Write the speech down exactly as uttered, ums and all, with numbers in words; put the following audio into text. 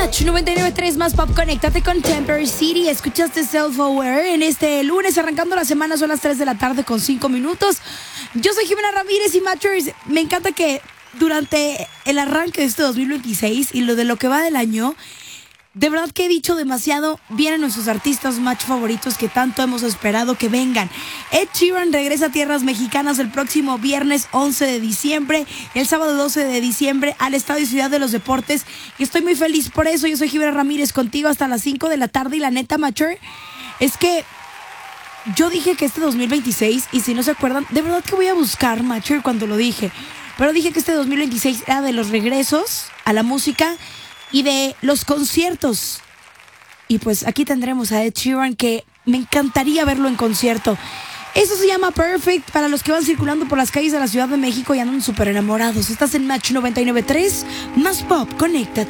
Match noventa y nueve punto tres más pop, conéctate con Temporary City. Escuchaste Self Aware en este lunes, arrancando la semana, son las tres de la tarde con cinco minutos. Yo soy Jimena Ramírez y Matchers, me encanta que durante el arranque de este dos mil veintiséis y lo de lo que va del año, de verdad que he dicho demasiado, vienen nuestros artistas match favoritos que tanto hemos esperado que vengan. Ed Sheeran regresa a tierras mexicanas el próximo viernes once de diciembre, el sábado doce de diciembre al Estadio Ciudad de los Deportes, y estoy muy feliz por eso. Yo soy Jimena Ramírez, contigo hasta las cinco de la tarde, y la neta, Matcher, es que yo dije que este dos mil veintiséis, y si no se acuerdan, de verdad que voy a buscar, Matcher, cuando lo dije, pero dije que este dos mil veintiséis era de los regresos a la música y de los conciertos. Y pues aquí tendremos a Ed Sheeran, que me encantaría verlo en concierto. Eso se llama Perfect para los que van circulando por las calles de la Ciudad de México y andan súper enamorados. Estás en Match noventa y nueve punto tres, más pop, conéctate.